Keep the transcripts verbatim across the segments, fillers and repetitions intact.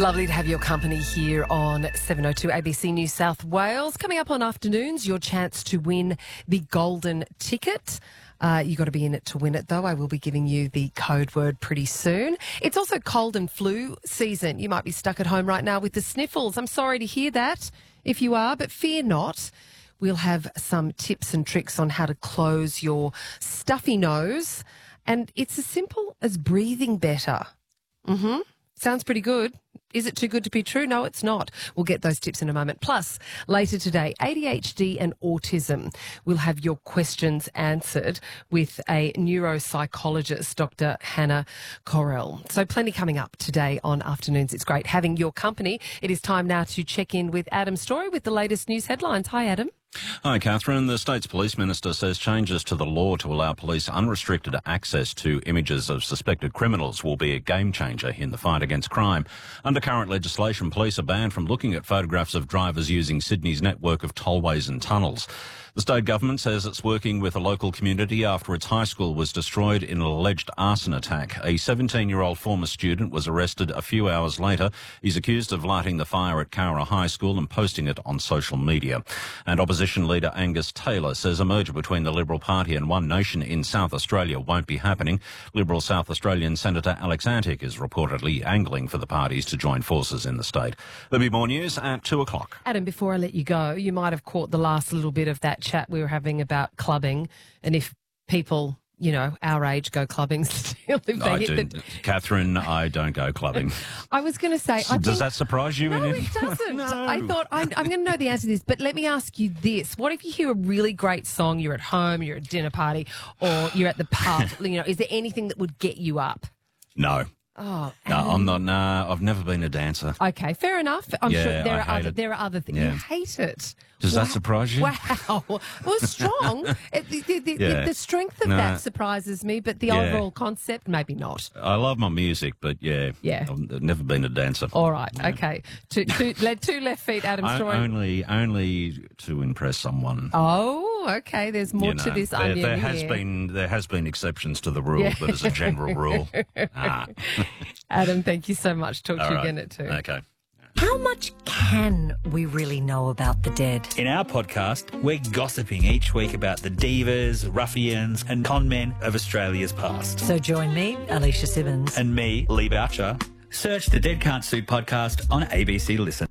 Lovely to have your company here on seven oh two A B C New South Wales. Coming up on afternoons, your chance to win the golden ticket. Uh, you got to be in it to win it, though. I will be giving you the code word pretty soon. It's also cold and flu season. You might be stuck at home right now with the sniffles. I'm sorry to hear that if you are, but fear not. We'll have some tips and tricks on how to close your stuffy nose. And it's as simple as breathing better. Mm-hmm. Sounds pretty good. Is it too good to be true? No, it's not. We'll get those tips in a moment. Plus, later today, A D H D and autism. We'll have your questions answered with a neuropsychologist, Doctor Hannah Correll. So plenty coming up today on Afternoons. It's great having your company. It is time now to check in with Adam Story with the latest news headlines. Hi, Adam. Hi, Catherine. The state's police minister says changes to the law to allow police unrestricted access to images of suspected criminals will be a game changer in the fight against crime. Under current legislation, police are banned from looking at photographs of drivers using Sydney's network of tollways and tunnels. The state government says it's working with a local community after its high school was destroyed in an alleged arson attack. A seventeen-year-old former student was arrested a few hours later. He's accused of lighting the fire at Cowra High School and posting it on social media. And opposition leader Angus Taylor says a merger between the Liberal Party and One Nation in South Australia won't be happening. Liberal South Australian Senator Alex Antic is reportedly angling for the parties to join forces in the state. There'll be more news at two o'clock. Adam, before I let you go, you might have caught the last little bit of that chat we were having about clubbing and if people, you know, our age go clubbing still. If they I hit do. the... Catherine, I don't go clubbing. I was going to say... I Does think... that surprise you? No, it doesn't. No. I thought, I'm, I'm going to know the answer to this, but let me ask you this. What if you hear a really great song, you're at home, you're at a dinner party, or you're at the pub, you know, is there anything that would get you up? No. Oh, No, Adam. I'm not. No, I've never been a dancer. Okay, fair enough. I'm Yeah, sure there I are hate other it. there are other things. Yeah. You hate it. Does wow. that surprise you? Wow. Well, strong. It- the, the, the, Yeah. the strength of No. that surprises me, but the Yeah. overall concept, maybe not. I love my music, but yeah, Yeah. I've never been a dancer. All right. Okay. Two, two, led two left feet, Adam I, Story. only, only to impress someone. Oh, okay. There's more You know, to this there, onion there has here. been there has been exceptions to the rule, Yeah. but as a general rule, ah. Adam, thank you so much. Talk to All you right. again at two. Okay. How much can we really know about the dead? In our podcast, we're gossiping each week about the divas, ruffians and con men of Australia's past. So join me, Alicia Simmons. And me, Lee Boucher. Search the Dead Can't Sue podcast on A B C Listen.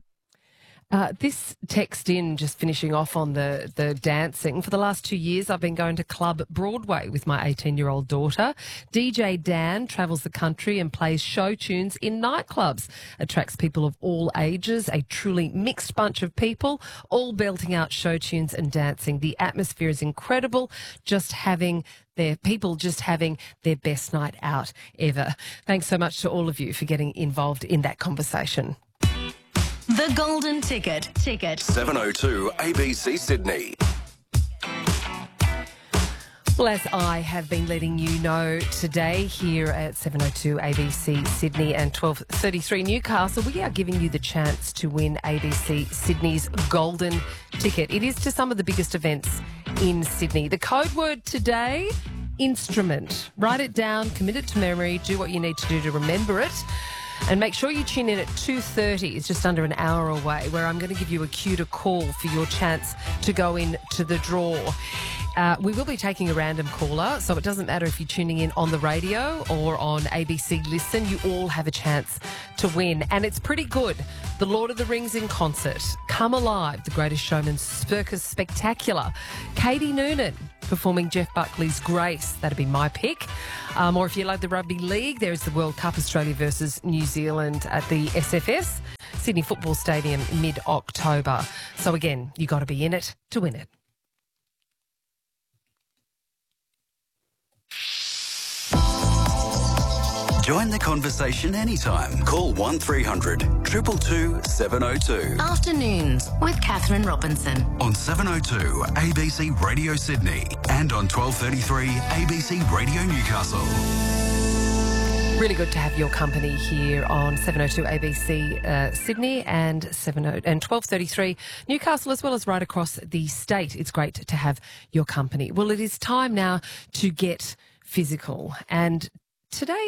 Uh, this text in, just finishing off on the, the dancing. For the last two years, I've been going to Club Broadway with my eighteen-year-old daughter. D J Dan travels the country and plays show tunes in nightclubs. Attracts people of all ages, a truly mixed bunch of people, all belting out show tunes and dancing. The atmosphere is incredible, just having their people just having their best night out ever. Thanks so much to all of you for getting involved in that conversation. The Golden Ticket. Ticket. seven oh two A B C Sydney. Well, as I have been letting you know today here at seven oh two A B C Sydney and twelve thirty-three Newcastle, we are giving you the chance to win A B C Sydney's Golden Ticket. It is to some of the biggest events in Sydney. The code word today, instrument. Write it down, commit it to memory, do what you need to do to remember it. And make sure you tune in at two thirty, it's just under an hour away, where I'm going to give you a cue to call for your chance to go in to the draw. Uh, we will be taking a random caller, so it doesn't matter if you're tuning in on the radio or on A B C Listen, you all have a chance to win. And it's pretty good. The Lord of the Rings in concert, Come Alive, The Greatest Showman Circus Spectacular, Katie Noonan performing Jeff Buckley's Grace. That'd be my pick. Um, or if you like the rugby league, there's the World Cup, Australia versus New Zealand at the S F S, Sydney Football Stadium, mid-October. So again, you got to be in it to win it. Join the conversation anytime. Call one three hundred two two two seven oh two. Afternoons with Catherine Robinson. On seven oh two A B C Radio Sydney and on twelve thirty-three A B C Radio Newcastle. Really good to have your company here on seven oh two A B C uh, Sydney and seven oh and twelve thirty-three Newcastle, as well as right across the state. It's great to have your company. Well, it is time now to get physical, and today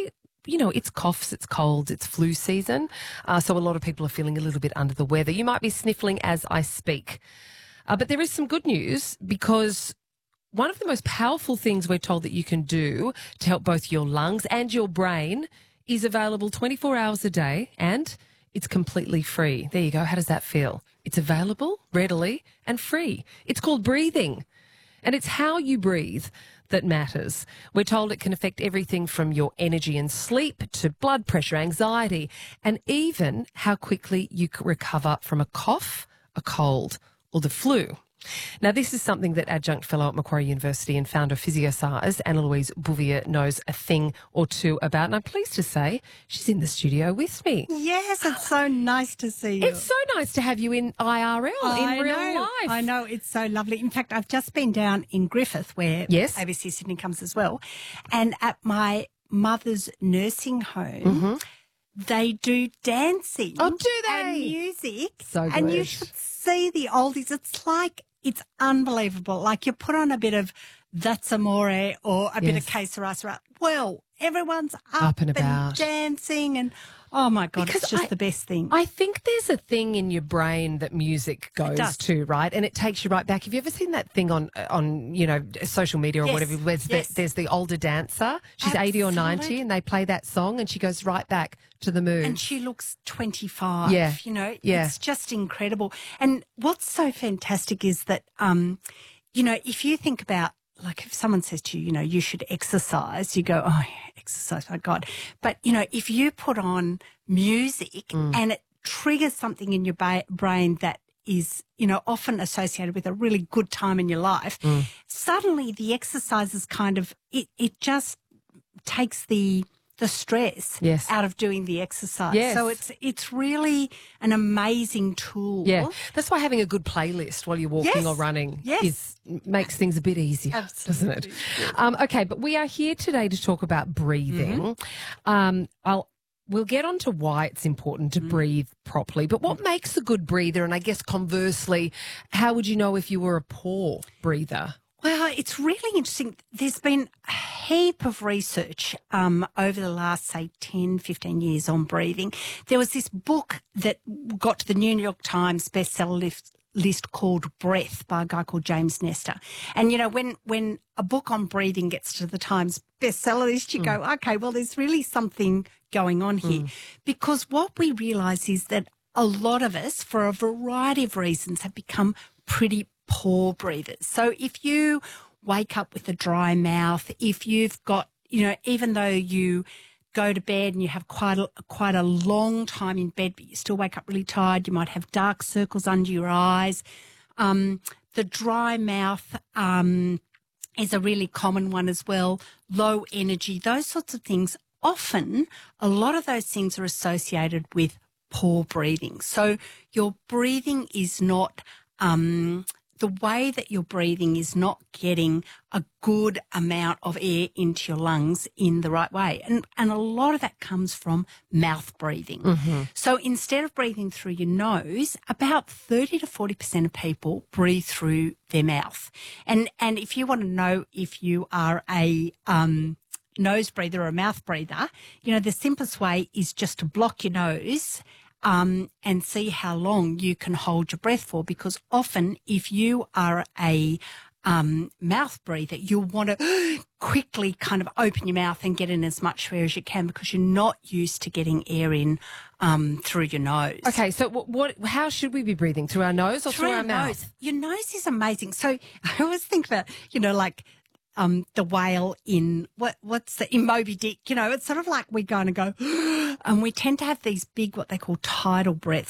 you know, it's coughs, it's colds, it's flu season. Uh, so a lot of people are feeling a little bit under the weather. You might be sniffling as I speak. Uh, but there is some good news, because one of the most powerful things we're told that you can do to help both your lungs and your brain is available twenty-four hours a day, and it's completely free. There you go. How does that feel? It's available readily and free. It's called breathing, and it's how you breathe that matters. We're told it can affect everything from your energy and sleep to blood pressure, anxiety, and even how quickly you can recover from a cough, a cold, or the flu. Now, this is something that adjunct fellow at Macquarie University and founder of PhysioScience, Anna-Louise Bouvier, knows a thing or two about. And I'm pleased to say she's in the studio with me. Yes, it's so nice to see you. It's so nice to have you in I R L, I in real know, life. I know, it's so lovely. In fact, I've just been down in Griffith, where Yes. A B C Sydney comes as well. And at my mother's nursing home, Mm-hmm. they do dancing. Oh, do they? And music. So And you good. should see the oldies. It's like, it's unbelievable. Like, you put on a bit of That's Amore or a bit of Yes. Que Sera Sera. Well, everyone's up, Up and about. dancing, and oh my God, Because it's just I- the best thing. I think there's a thing in your brain that music goes does. to, right? And it takes you right back. Have you ever seen that thing on, on you know, social media or Yes, whatever, where yes. the, there's the older dancer, she's eighty or ninety, Absolutely. and they play that song and she goes right back to the moon. And she looks twenty-five. Yeah. You know, Yeah. it's just incredible. And what's so fantastic is that, um, you know, if you think about, like, if someone says to you, you know, you should exercise, you go, oh, yeah, exercise, my God. But, you know, if you put on music Mm. and it triggers something in your ba- brain that is, you know, often associated with a really good time in your life, Mm. suddenly the exercise is kind of, it, it just takes the the stress Yes. out of doing the exercise. Yes. So it's it's really an amazing tool. Yeah, that's why having a good playlist while you're walking Yes. or running Yes. is makes things a bit easier, Absolutely. doesn't it? Um, okay, but we are here today to talk about breathing. Mm-hmm. Um, I'll. We'll get on to why it's important to Mm. breathe properly. But what makes a good breather? And I guess conversely, how would you know if you were a poor breather? Well, it's really interesting. There's been a heap of research um, over the last, say, ten, fifteen years on breathing. There was this book that got to the New York Times bestseller list, list called Breath by a guy called James Nestor. And, you know, when, when a book on breathing gets to the Times bestseller list, you go, okay, well, there's really something going on here. Because what we realise is that a lot of us, for a variety of reasons, have become pretty poor breathers. So if you wake up with a dry mouth, if you've got, you know, even though you go to bed and you have quite a, quite a long time in bed, but you still wake up really tired, you might have dark circles under your eyes. Um, the dry mouth um, is a really common one as well. Low energy, those sorts of things. Often, a lot of those things are associated with poor breathing. So your breathing is not, um, the way that you're breathing is not getting a good amount of air into your lungs in the right way. And, and a lot of that comes from mouth breathing. Mm-hmm. So instead of breathing through your nose, about thirty to forty percent of people breathe through their mouth. And, and if you want to know if you are a, um, nose breather or a mouth breather, you know, the simplest way is just to block your nose um, and see how long you can hold your breath for, because often if you are a um, mouth breather, you'll want to quickly kind of open your mouth and get in as much air as you can, because you're not used to getting air in um, through your nose. Okay, so what, what? How should we be breathing? Through our nose or through, our mouth? nose. Your nose is amazing. So I always think about, you know, like um, the whale in what what's the in Moby Dick. You know, it's sort of like we go and go, and we tend to have these big what they call tidal breaths.